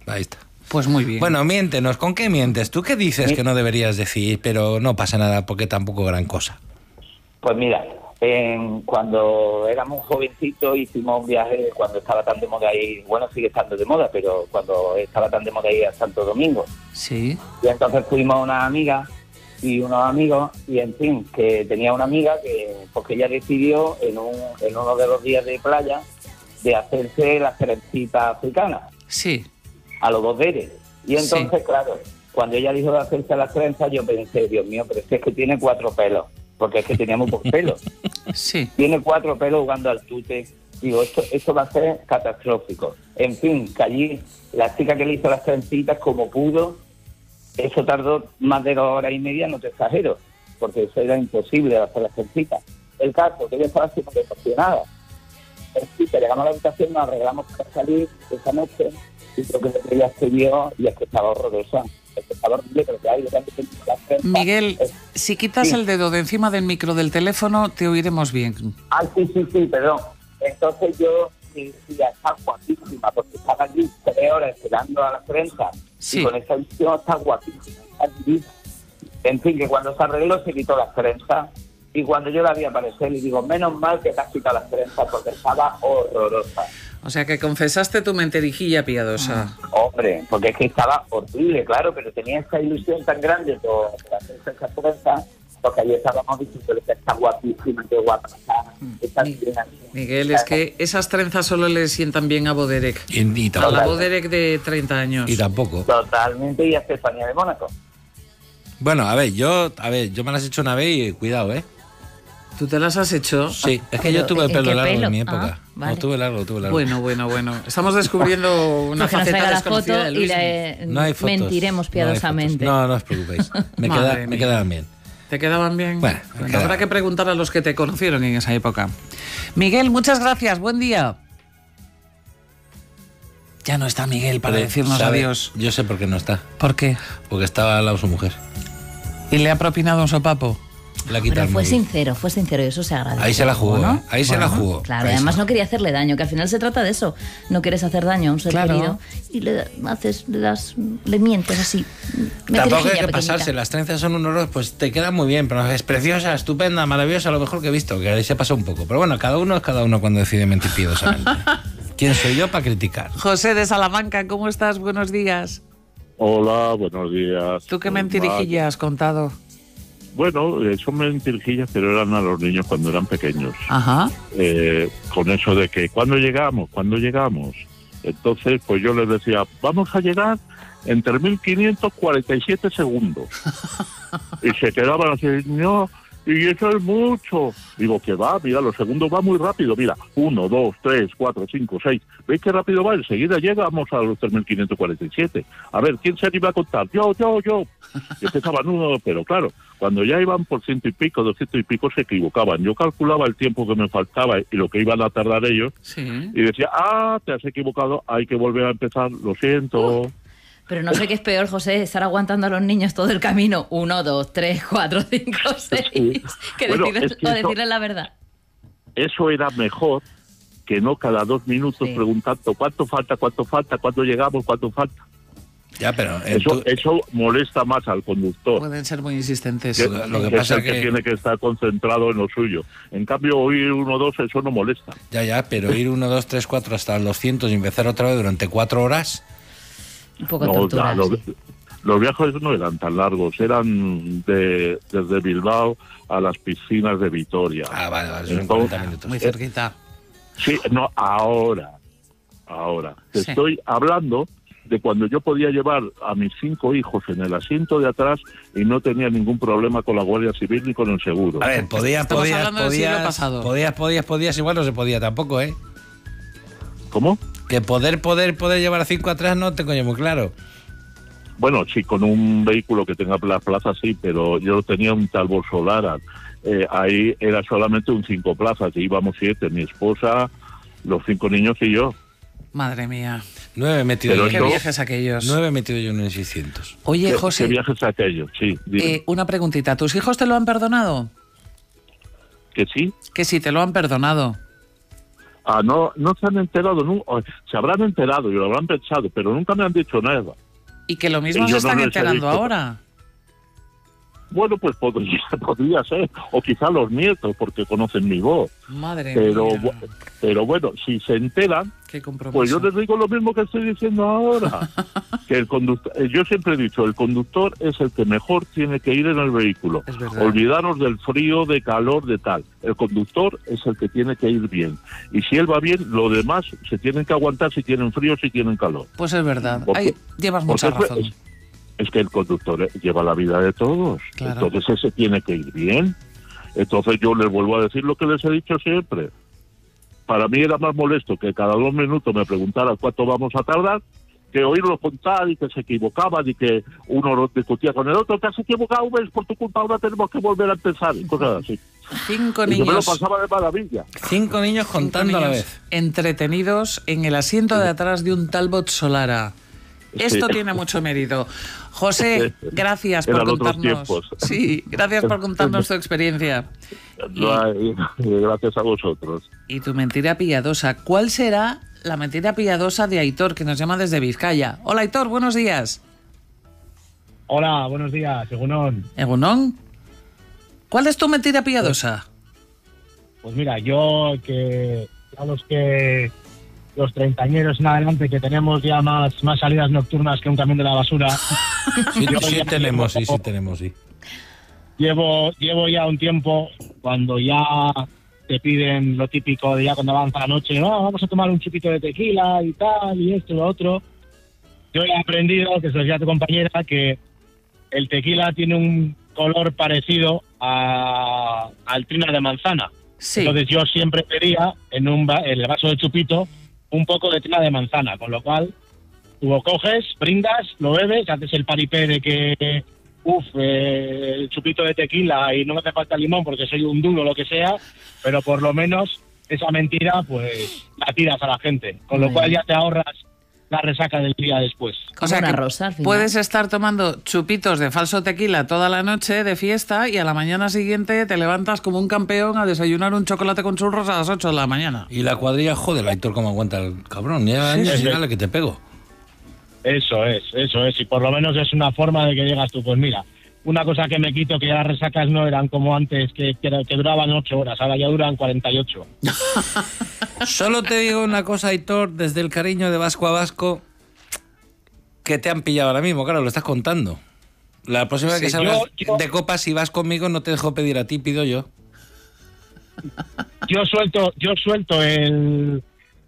Ahí está. Pues muy bien. Bueno, miéntenos. ¿Con qué mientes? ¿Tú qué dices que no deberías decir? Pero no pasa nada porque tampoco gran cosa. Pues mira, cuando éramos jovencitos hicimos un viaje cuando estaba tan de moda ir, bueno, sigue estando de moda, pero cuando estaba tan de moda ir a Santo Domingo. Sí. Y entonces fuimos una amiga y unos amigos, y en fin, que tenía una amiga que ella decidió en uno de los días de playa de hacerse las trencitas africanas. Sí. A los 2 dedos. Y entonces, Sí. claro, cuando ella dijo de hacerse las trenzas, yo pensé, Dios mío, pero es que tiene 4 pelos, porque es que teníamos pocos pelos. Sí. Tiene 4 pelos jugando al tute. Digo, esto va a ser catastrófico. En fin, que allí la chica que le hizo las trencitas como pudo, eso tardó más de 2 horas y media, no te exagero, porque eso era imposible de hacer las trencitas. El caso, que ella estaba súper emocionada. Sí, llegamos a la habitación, nos arreglamos para salir esa noche, y creo que ella escribió y es que estaba horrorosa. Es que estaba horrible, pero que hay de las trenzas. Miguel, si quitas Sí. el dedo de encima del micro del teléfono, te oiremos bien. Sí, perdón. Entonces yo decía, está guapísima, porque estaba allí 3 horas esperando a las trenzas, Sí. y con esa visión está guapísima, está divina. En fin, que cuando se arregló se quitó las trenzas, y cuando yo la vi aparecer, le digo, menos mal que te has quitado las trenzas, porque estaba horrorosa. O sea que confesaste tu mentirijilla piadosa. Hombre, porque es que estaba horrible, claro, pero tenía esa ilusión tan grande por hacerse esa trenzas, porque allí estábamos diciendo que está guapísima, qué guapa está divina. Miguel, es que esas trenzas solo le sientan bien a Boderek. Y A la tampoco. Boderek de 30 años. Y tampoco. Totalmente, y a Estefanía de Mónaco. Bueno, a ver, yo me las he hecho una vez y cuidado, ¿eh? ¿Tú te las has hecho? Sí, es que Pero, yo tuve el ¿en pelo qué largo pelo? en mi época. Ah, vale. No, tuve largo. Bueno. Estamos descubriendo una Porque nos faceta traiga la desconocida foto de y Luis. le No hay fotos. mentiremos No hay fotos. piadosamente. No os preocupéis. Me Madre mía. quedaban bien. ¿Te quedaban bien? Bueno, me quedaban. Habrá que preguntar a los que te conocieron en esa época. Miguel, muchas gracias. Buen día. Ya no está Miguel para Pero, decirnos ¿sabe? adiós. Yo sé por qué no está. ¿Por qué? Porque estaba al lado de su mujer. ¿Y le ha propinado un sopapo? Le ha quitado Pero el fue móvil. sincero y eso se agradece. Ahí se la jugó, ¿no? ¿eh? Ahí se la jugó. Claro, Ahí además se- no quería hacerle daño, que al final se trata de eso. No quieres hacer daño a un ser Claro. querido y le mientes así. Tampoco hay que pequeñita. pasarse, las trenzas son un horror, pues te quedan muy bien, pero es preciosa, estupenda, maravillosa, lo mejor que he visto, que ahí se pasa un poco. Pero bueno, cada uno es cada uno cuando decide mentir piadosamente. ¿Quién soy yo para criticar? José de Salamanca, ¿cómo estás? Buenos días. Hola, buenos días. ¿Tú qué Pues mentirijilla has contado? Bueno, son mentirijillas, pero eran a los niños cuando eran pequeños. Ajá. Con eso de que, ¿cuándo llegamos? Entonces, pues yo les decía, vamos a llegar en 3.547 segundos. Y se quedaban así, no, y eso es mucho. Digo, que va, mira, los segundos van muy rápido. Mira, 1, 2, 3, 4, 5, 6. ¿Veis qué rápido va? Enseguida llegamos a los 3.547. A ver, ¿quién se anima a contar? Yo. Y empezaban uno, pero claro, cuando ya iban por 100 y pico, 200 y pico, se equivocaban. Yo calculaba el tiempo que me faltaba y lo que iban a tardar ellos. Sí. Y decía, te has equivocado, hay que volver a empezar, lo siento. Pero no sé qué es peor, José, estar aguantando a los niños todo el camino. 1, 2, 3, 4, 5, 6. Sí. Que Bueno, decirles, es que o eso- decirles la verdad. Eso era mejor que no cada 2 minutos Sí. preguntando cuánto falta, cuándo llegamos, cuánto falta. Ya, pero Eso molesta más al conductor. Pueden ser muy insistentes. Que, lo que que pasa es el es que- tiene que estar concentrado en lo suyo. En cambio, oír 1, 2, eso no molesta. Ya, pero ir 1, 2, 3, 4 hasta los 200 y empezar otra vez durante 4 horas. Un poco No, tortura. ya, Sí. los viajes no eran tan largos, eran desde Bilbao a las piscinas de Vitoria. Vale, son Entonces, 40 minutos. Muy cerquita. Sí, no, ahora. Te Sí. estoy hablando de cuando yo podía llevar a mis 5 hijos en el asiento de atrás y no tenía ningún problema con la Guardia Civil ni con el seguro. A ver, Estamos hablando del siglo pasado. podías, igual no se podía tampoco, ¿eh? ¿Cómo? Que poder llevar a 5 atrás no tengo yo muy claro. Bueno, sí, con un vehículo que tenga la plaza sí, pero yo tenía un Talbot Solara. Ahí era solamente un 5 plazas y íbamos 7, mi esposa, los 5 niños y yo. Madre mía. 9 he metido Pero yo. ¿Qué eso- viajes aquellos? 9 he metido yo en el 600. Oye, ¿Qué José, viajes aquellos? Sí, dime. una preguntita. ¿Tus hijos te lo han perdonado? ¿Que sí? Que sí, te lo han perdonado. No se han enterado, se habrán enterado y lo habrán pensado, pero nunca me han dicho nada. Y que lo mismo Y se yo están no les he enterando dicho. ahora. Bueno, pues podría ser, o quizá los nietos, porque conocen mi voz. Madre Pero, mía. pero bueno, si se enteran, Qué compromiso. pues yo les digo lo mismo que estoy diciendo ahora. Que el conductor, yo siempre he dicho, el conductor es el que mejor tiene que ir en el vehículo. Es verdad. Olvidaros del frío, de calor, de tal. El conductor es el que tiene que ir bien. Y si él va bien, lo demás se tienen que aguantar si tienen frío, si tienen calor. Pues es verdad. Porque- Ahí llevas mucha porque razón. es que el conductor lleva la vida de todos. Claro. Entonces ese tiene que ir bien. Entonces yo les vuelvo a decir lo que les he dicho siempre. Para mí era más molesto que cada 2 minutos me preguntaran cuánto vamos a tardar, que oírlo contar y que se equivocaban y que uno discutía con el otro, te has equivocado, ves, por tu culpa ahora tenemos que volver a empezar y cosas así. 5 Y yo me lo niños. pasaba de maravilla. 5 niños contando a la niños vez. entretenidos en el asiento de atrás de un Talbot Solara. Esto Sí. tiene mucho mérito. José, gracias por Eran otros contarnos. tiempos. Sí, gracias por contarnos tu experiencia. Gracias a vosotros. Y tu mentira piadosa. ¿Cuál será la mentira piadosa de Aitor, que nos llama desde Vizcaya? Hola, Aitor, buenos días. Hola, buenos días, Egunon. Egunon, ¿cuál es tu mentira piadosa? Pues mira, yo que a los treintañeros en adelante que tenemos ya más salidas nocturnas que un camión de la basura, Sí, Yo sí ya tenemos, llevo- sí tenemos, sí. llevo ya un tiempo cuando ya te piden lo típico de ya cuando avanza la noche, no, vamos a tomar un chupito de tequila y tal, y esto y lo otro. Yo he aprendido, que se lo decía a tu compañera, que el tequila tiene un color parecido al trina de manzana. Sí. Entonces yo siempre pedía en el vaso de chupito un poco de trina de manzana, con lo cual tú lo coges, brindas, lo bebes, haces el paripé de que el chupito de tequila y no me hace falta limón porque soy un duro, lo que sea, pero por lo menos esa mentira pues la tiras a la gente, con lo Muy cual bien. ya te ahorras la resaca del día después. Como una rosa, al final. puedes estar tomando chupitos de falso tequila toda la noche de fiesta y a la mañana siguiente te levantas como un campeón a desayunar un chocolate con churros a las 8 de la mañana. Y la cuadrilla, joder, Aitor, cómo aguanta el cabrón. Lleva años sí. y dale que te pego. Eso es, y por lo menos es una forma de que llegas tú, pues mira, una cosa que me quito, que ya las resacas no eran como antes, que duraban 8 horas, ahora ya duran 48. Solo te digo una cosa, Aitor, desde el cariño de vasco a vasco, que te han pillado ahora mismo, claro, lo estás contando. La próxima vez que Sí, salgas yo- de copas, si vas conmigo, no te dejo pedir a ti, pido yo. Yo suelto el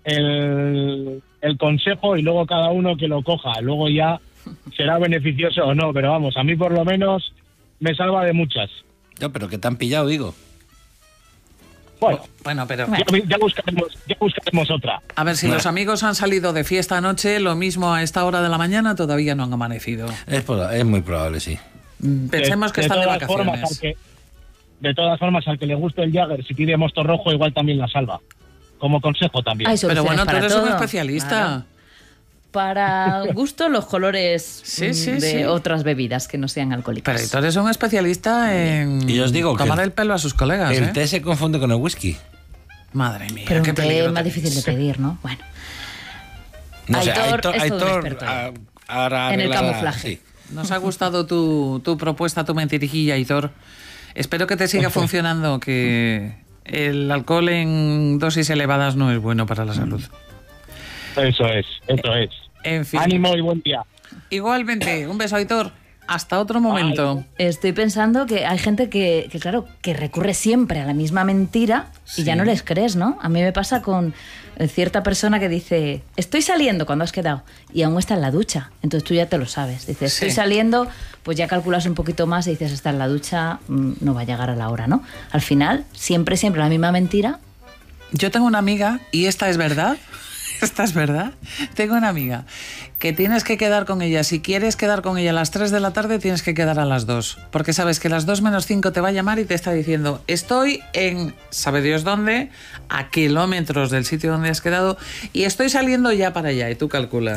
consejo y luego cada uno que lo coja, luego ya será beneficioso o no, pero vamos, a mí por lo menos me salva de muchas. No, pero que te han pillado, digo. Bueno, Bueno, pero ya buscaremos otra. a ver, si Bueno. los amigos han salido de fiesta anoche, lo mismo a esta hora de la mañana todavía no han amanecido. Es muy probable, sí. Pensemos que están de todas formas, vacaciones. de todas formas, al que le guste el Jagger, si pide mosto rojo, igual también la salva. Como consejo también. Hay Pero soluciones bueno, tú para eres un todo. especialista. Claro. Para gusto, los colores Sí, sí, de sí. otras bebidas que no sean alcohólicas. Pero tú eres un especialista en Y os digo que tomar el pelo a sus colegas, El ¿eh? té se confunde con el whisky. Madre mía, Pero qué un té peligro más tenéis. difícil de pedir, ¿no? Bueno, No sé, Aitor es todo un Aitor, experto. ahora En el arreglará- camuflaje. sí. Nos ha gustado tu propuesta, tu mentirijilla, Aitor. Espero que te siga funcionando, que el alcohol en dosis elevadas no es bueno para la salud. Eso es. En fin. Ánimo y buen día. Igualmente, un beso, Aitor. Hasta otro momento. estoy pensando que hay gente que claro, que recurre siempre a la misma mentira y ya no les crees, ¿no? A mí me pasa con cierta persona que dice, estoy saliendo cuando has quedado y aún está en la ducha. Entonces tú ya te lo sabes. Dices, estoy Sí. saliendo, pues ya calculas un poquito más y dices, está en la ducha, no va a llegar a la hora, ¿no? Al final, siempre la misma mentira. Yo tengo una amiga, y esta es verdad, esta es verdad, tengo una amiga que tienes que quedar con ella. Si quieres quedar con ella a las 3 de la tarde, tienes que quedar a las 2. Porque sabes que a las 2 menos 5 te va a llamar y te está diciendo, estoy en, sabe Dios dónde, a kilómetros del sitio donde has quedado, y estoy saliendo ya para allá. Y tú calculas,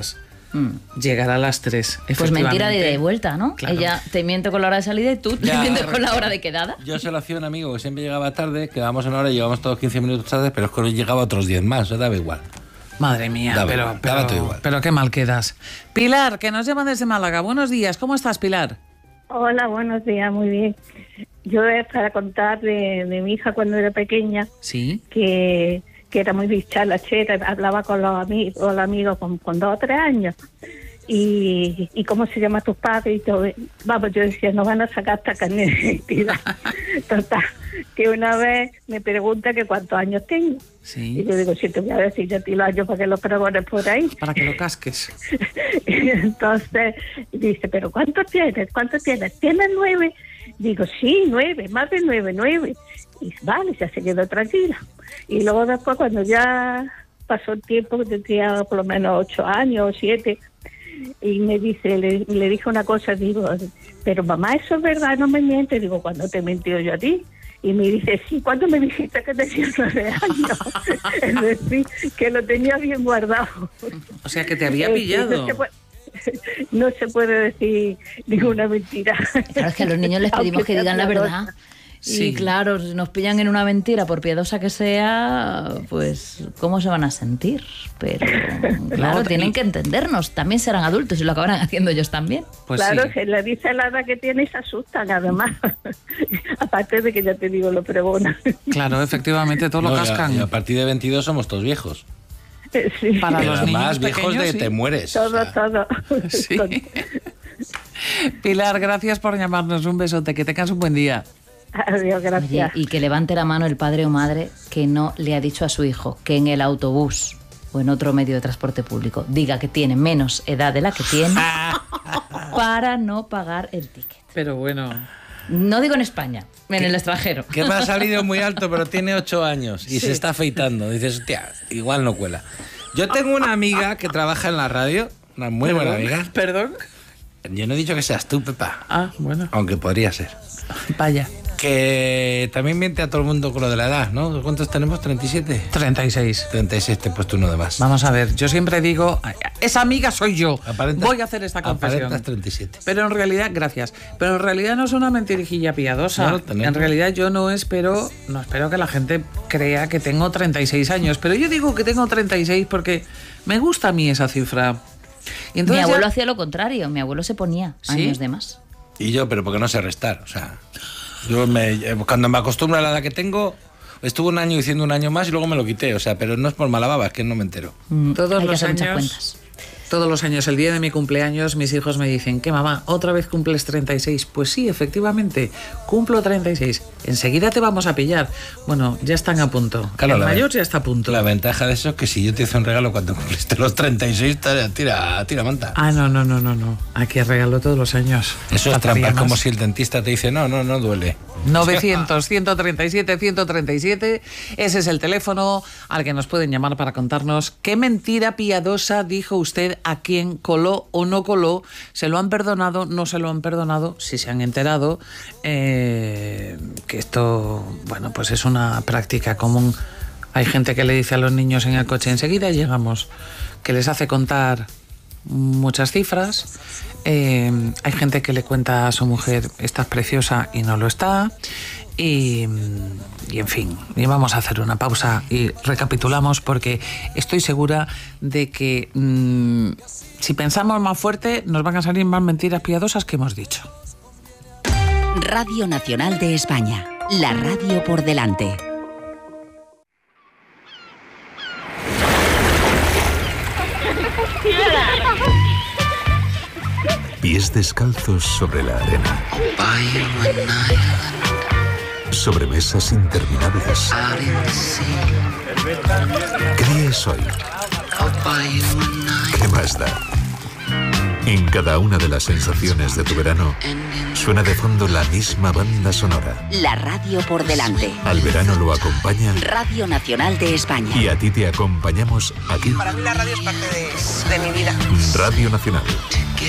Llegar a las 3. Pues mentira de ida y vuelta, ¿no? Claro. Ella te miente con la hora de salida y tú te mientes con la hora de quedada. Yo se lo hacía a un amigo que siempre llegaba tarde, quedábamos en hora y llegábamos todos 15 minutos tarde, pero es que hoy llegaba otros 10 más, daba igual. Madre mía, Daba todo igual. pero qué mal quedas. Pilar, que nos llaman desde Málaga. Buenos días, ¿cómo estás, Pilar? Hola, buenos días, muy bien. Yo es para contar de mi hija cuando era pequeña, Sí. que era muy dicharachera, hablaba con los amigos con 2 o 3 años. Y cómo se llama tus padres y todo. Vamos, yo decía, no van a sacar esta carne de identidad. Total, que una vez me pregunta que cuántos años tengo. Sí. Y yo digo, si te voy a decir yo a ti los años para que los pregones por ahí. Para que lo casques. Y entonces dice, ¿pero cuántos tienes? ¿Cuántos tienes? ¿Tienes 9? Digo, sí, 9, más de 9. Y vale, ya se quedó tranquila. Y luego después, cuando ya pasó el tiempo, que tenía por lo menos 8 años o 7, y me dice, le dije una cosa, digo, pero mamá, ¿eso es verdad? No me mientes. Digo, ¿cuándo te he mentido yo a ti? Y me dice, sí, ¿cuándo me dijiste que tenías 9 años? Es decir, que lo tenía bien guardado. O sea, que te había pillado. No se puede decir ninguna mentira. Claro, es que a los niños les pedimos que digan la verdad. Sí. Y claro, si nos pillan en una mentira, por piadosa que sea, pues ¿cómo se van a sentir? Pero claro, tienen que entendernos. También serán adultos y lo acabarán haciendo ellos también. Pues claro, sí. se le dice la edad que tiene y se asustan, además. Aparte de que ya te digo, lo pregonan. Claro, efectivamente, todo lo No, cascan. y a partir de 22 somos todos viejos. Sí. Para Pero los además, niños viejos pequeños, de sí. te mueres. Todo, o sea. todo. Sí. Pilar, gracias por llamarnos. Un besote, que tengas un buen día. Adiós, Oye, gracias. y que levante la mano el padre o madre que no le ha dicho a su hijo que en el autobús o en otro medio de transporte público diga que tiene menos edad de la que tiene para no pagar el ticket. Pero bueno. No digo en España, en el extranjero. Que me ha salido muy alto, pero tiene 8 años y se está afeitando. Dices, hostia, igual no cuela. Yo tengo una amiga que trabaja en la radio, una muy buena amiga. ¿Perdón? Yo no he dicho que seas tú, Pepa, Ah, bueno. aunque podría ser. Vaya. Que también miente a todo el mundo con lo de la edad, ¿no? ¿Cuántos tenemos? ¿37? 36. 36, te he puesto uno de más. Vamos a ver, yo siempre digo, esa amiga soy yo. Aparentas- Voy a hacer esta confesión. Aparentas 37. Pero en realidad, gracias. Pero en realidad no es una mentirijilla piadosa. No, tenemos. En realidad yo no espero que la gente crea que tengo 36 años. Pero yo digo que tengo 36 porque me gusta a mí esa cifra. Y Mi entonces abuelo ya- hacía lo contrario, mi abuelo se ponía ¿Sí? años de más. Y yo, pero porque no sé restar, o sea... cuando me acostumbro a la edad que tengo, estuve un año diciendo un año más y luego me lo quité, o sea, pero no es por mala baba, es que no me entero. Todos Hay que los hacer muchas años, cuentas. todos los años, el día de mi cumpleaños, mis hijos me dicen, ¿qué mamá? ¿Otra vez cumples 36? Pues sí, efectivamente, cumplo 36. Enseguida te vamos a pillar. Bueno, ya están a punto. Claro, el la mayor ven- ya está a punto. La ventaja de eso es que si yo te hice un regalo cuando cumpliste los 36, tira manta. Ah, no. Aquí regalo todos los años. Eso es Faltaría trampa, es como más. si el dentista te dice, no duele. 900-137-137. Ese es el teléfono al que nos pueden llamar para contarnos qué mentira piadosa dijo usted, a quién coló o no coló, se lo han perdonado, no se lo han perdonado, si se han enterado, que esto, bueno, pues es una práctica común. Hay gente que le dice a los niños en el coche, enseguida llegamos, que les hace contar muchas cifras. Hay gente que le cuenta a su mujer, estás preciosa, y no lo está. Y en fin, y vamos a hacer una pausa y recapitulamos, porque estoy segura de que si pensamos más fuerte nos van a salir más mentiras piadosas que hemos dicho. Radio Nacional de España, la radio por delante. Pies descalzos sobre la arena. Sobremesas interminables. ¿Qué día es hoy? ¿Qué más da? En cada una de las sensaciones de tu verano suena de fondo la misma banda sonora. La radio por delante. Al verano lo acompaña Radio Nacional de España. y a ti te acompañamos aquí. Para mí la radio es parte de mi vida. Radio Nacional,